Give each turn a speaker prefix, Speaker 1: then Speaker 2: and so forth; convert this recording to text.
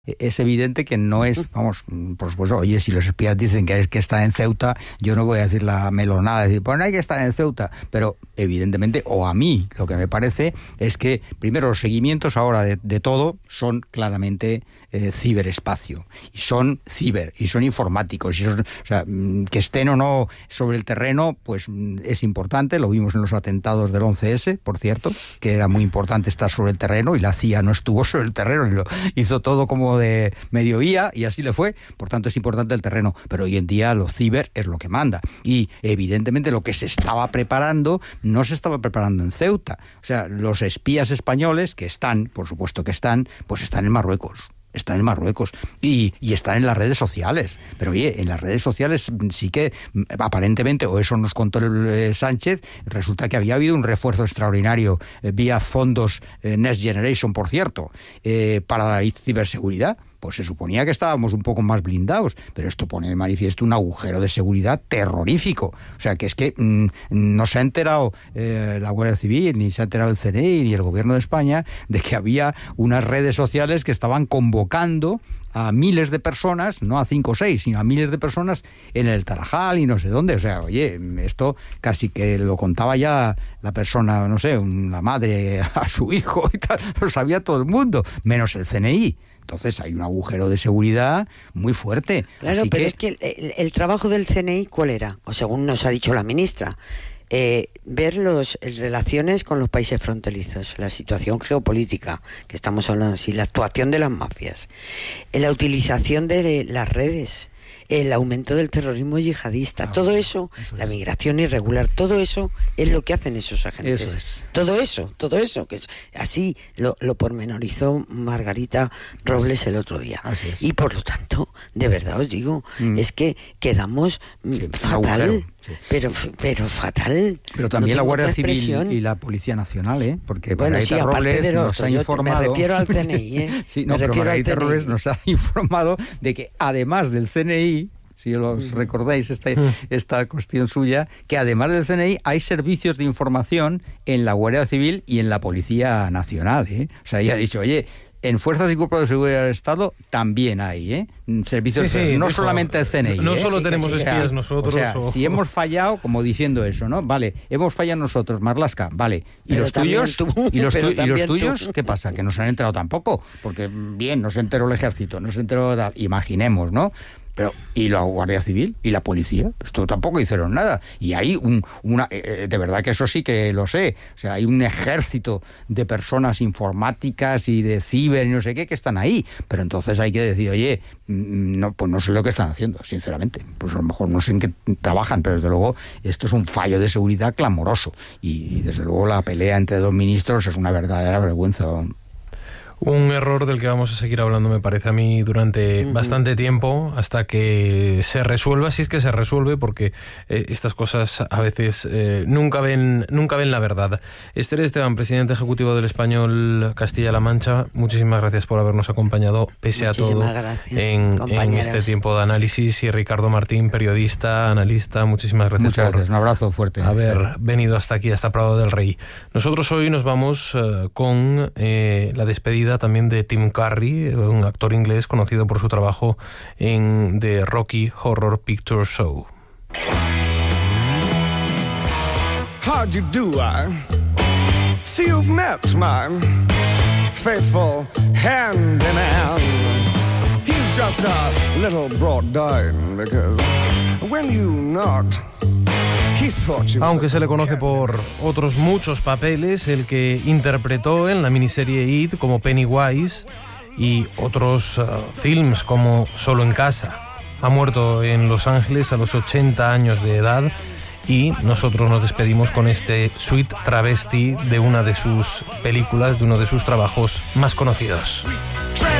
Speaker 1: Es evidente que no es, vamos, por supuesto, oye, si los espías dicen que está en Ceuta, yo no voy a decir la melonada, decir, pues no hay que estar en Ceuta, pero evidentemente, o a mí, lo que me parece es que, primero, los seguimientos ahora de todo son claramente ciberespacio, y son informáticos, y son, o sea, que estén o no sobre el terreno, pues es importante, lo vimos en los atentados del 11S, por cierto, que era muy importante estar sobre el terreno, y la CIA no estuvo sobre el terreno, y lo hizo todo como de mediodía y así le fue, por tanto es importante el terreno, pero hoy en día lo ciber es lo que manda y evidentemente lo que se estaba preparando no se estaba preparando en Ceuta, o sea, los espías españoles que están, por supuesto que están, pues están en Marruecos. Están en Marruecos y están en las redes sociales. Pero oye, en las redes sociales sí que aparentemente, o eso nos contó Sánchez, resulta que había habido un refuerzo extraordinario vía fondos Next Generation, por cierto, para la ciberseguridad. Pues se suponía que estábamos un poco más blindados, pero esto pone de manifiesto un agujero de seguridad terrorífico. O sea, que es que no se ha enterado la Guardia Civil, ni se ha enterado el CNI, ni el Gobierno de España, de que había unas redes sociales que estaban convocando a miles de personas, no a 5 o 6, sino a miles de personas en el Tarajal y no sé dónde. O sea, oye, esto casi que lo contaba ya la persona, no sé, la madre a su hijo y tal, lo sabía todo el mundo, menos el CNI. Entonces hay un agujero de seguridad muy fuerte.
Speaker 2: Claro, pero es que el trabajo del CNI, ¿cuál era? O según nos ha dicho la ministra, ver las relaciones con los países fronterizos, la situación geopolítica que estamos hablando, así, la actuación de las mafias, la utilización de las redes, el aumento del terrorismo yihadista, todo eso, la migración irregular, todo eso es lo que hacen esos agentes.
Speaker 1: Eso es.
Speaker 2: Todo eso, que es, así lo pormenorizó Margarita Robles el otro día. Y por lo tanto, de verdad os digo, es que quedamos fatal. Sí. Pero fatal.
Speaker 1: Pero también
Speaker 2: no
Speaker 1: la Guardia Civil y la Policía Nacional, porque
Speaker 2: bueno,
Speaker 1: Margarita Robles nos ha informado.
Speaker 2: Me refiero al CNI,
Speaker 1: sí, no, pero Margarita Robles nos ha informado de que además del CNI, si os recordáis esta cuestión suya, que además del CNI hay servicios de información en la Guardia Civil y en la Policía Nacional, O sea, ella ha dicho, oye, en Fuerzas y Cuerpos de Seguridad del Estado también hay, servicios, no solamente el CNI.
Speaker 3: No solo tenemos espías nosotros.
Speaker 1: O sea, si hemos fallado, como diciendo eso, ¿no? Vale, hemos fallado nosotros, Marlaska, vale. ¿Y los tuyos? ¿Y los tuyos? ¿Qué pasa? Que no se han enterado tampoco. Porque, bien, no se enteró el ejército, no se enteró, imaginemos, ¿no? Pero, ¿y la Guardia Civil? ¿Y la policía? Esto tampoco hicieron nada. Y hay de verdad que eso sí que lo sé. O sea, hay un ejército de personas informáticas y de ciber y no sé qué que están ahí. Pero entonces hay que decir, oye, no, pues no sé lo que están haciendo, sinceramente. Pues a lo mejor no sé en qué trabajan, pero desde luego esto es un fallo de seguridad clamoroso. Y desde luego la pelea entre dos ministros es una verdadera vergüenza.
Speaker 3: Un error del que vamos a seguir hablando, me parece a mí, durante bastante tiempo, hasta que se resuelva, si es que se resuelve, porque estas cosas a veces nunca ven la verdad. Esther Esteban, presidente ejecutivo del Español Castilla-La Mancha, muchísimas gracias por habernos acompañado, pese a todo, en este tiempo de análisis. Y Ricardo Martín, periodista, analista, muchísimas gracias.
Speaker 1: Muchas gracias, un abrazo fuerte.
Speaker 3: Haber venido hasta aquí, hasta Prado del Rey. Nosotros hoy nos vamos con la despedida también de Tim Curry, un actor inglés conocido por su trabajo en The Rocky Horror Picture Show.
Speaker 4: How do you do, see you've met my faithful hand in hand. He's just a little brought down because when you knocked,
Speaker 3: aunque se le conoce por otros muchos papeles, el que interpretó en la miniserie It como Pennywise y otros films como Solo en casa. Ha muerto en Los Ángeles a los 80 años de edad y nosotros nos despedimos con este Sweet Travesti de una de sus películas, de uno de sus trabajos más conocidos.